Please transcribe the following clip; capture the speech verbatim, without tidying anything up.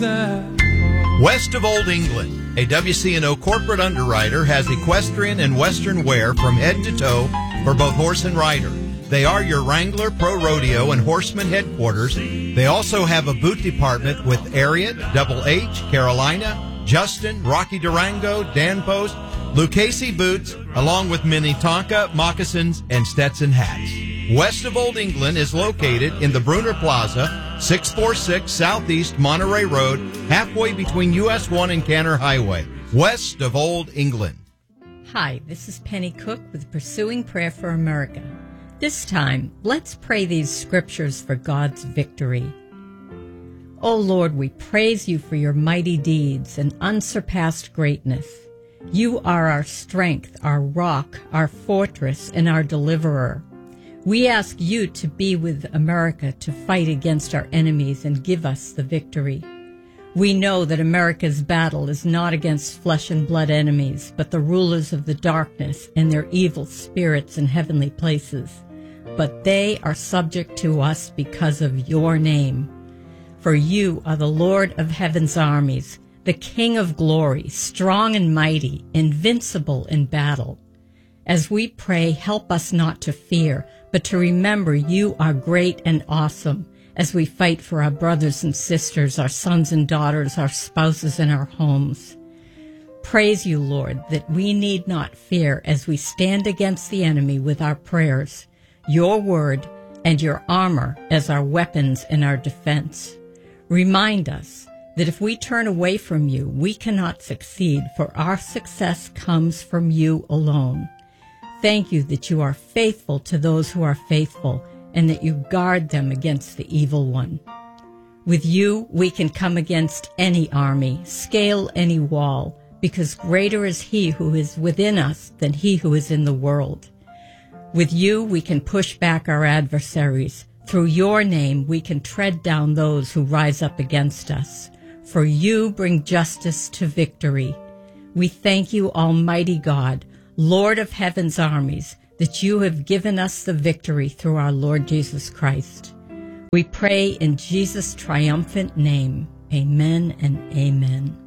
West of Old England, a W C N O corporate underwriter has equestrian and western wear from head to toe for both horse and rider. They are your Wrangler, Pro Rodeo, and Horseman headquarters. They also have a boot department with Ariat, Double H, Carolina, Justin, Rocky Durango, Dan Post, Lucchese boots, along with Minnetonka, moccasins, and Stetson hats. West of Old England is located in the Bruner Plaza, six forty-six Southeast Monterey Road, halfway between U S one and Canner Highway. West of Old England. Hi, this is Penny Cook with Pursuing Prayer for America. This time, let's pray these scriptures for God's victory. O Lord, we praise you for your mighty deeds and unsurpassed greatness. You are our strength, our rock, our fortress, and our deliverer. We ask you to be with America to fight against our enemies and give us the victory. We know that America's battle is not against flesh and blood enemies, but the rulers of the darkness and their evil spirits in heavenly places. But they are subject to us because of your name. For you are the Lord of heaven's armies, the King of glory, strong and mighty, invincible in battle. As we pray, help us not to fear, but to remember you are great and awesome as we fight for our brothers and sisters, our sons and daughters, our spouses, and our homes. Praise you, Lord, that we need not fear as we stand against the enemy with our prayers, your word, and your armor as our weapons in our defense. Remind us that if we turn away from you, we cannot succeed, for our success comes from you alone. Thank you that you are faithful to those who are faithful, and that you guard them against the evil one. With you, we can come against any army, scale any wall, because greater is he who is within us than he who is in the world. With you, we can push back our adversaries. Through your name, we can tread down those who rise up against us. For you bring justice to victory. We thank you, Almighty God, Lord of heaven's armies, that you have given us the victory through our Lord Jesus Christ. We pray in Jesus' triumphant name. Amen and amen.